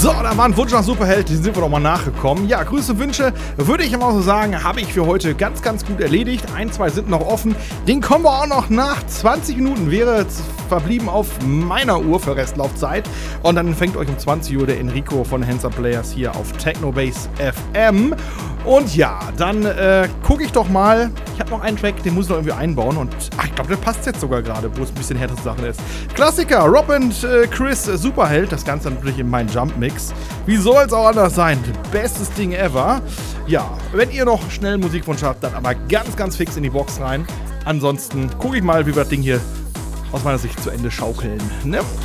So, da war ein Wunsch nach Superheld, den sind wir doch mal nachgekommen. Ja, Grüße und Wünsche, würde ich immer so sagen, habe ich für heute ganz, ganz gut erledigt. Ein, zwei sind noch offen. Den kommen wir auch noch nach. 20 Minuten wäre verblieben auf meiner Uhr für Restlaufzeit. Und dann fängt euch um 20 Uhr der Enrico von Hands Up Players hier auf Technobase FM. Und ja, dann gucke ich doch mal. Ich habe noch einen Track, den muss ich noch irgendwie einbauen. Und ich glaube, der passt jetzt sogar gerade, wo es ein bisschen härtere Sache ist. Klassiker, Rob und Chris, Superheld. Das Ganze natürlich in meinen Jump-Mix. Wie soll es auch anders sein? Bestes Ding ever. Ja, wenn ihr noch schnell Musikwunsch habt, dann aber ganz, ganz fix in die Box rein. Ansonsten gucke ich mal, wie wir das Ding hier aus meiner Sicht zu Ende schaukeln. Ne?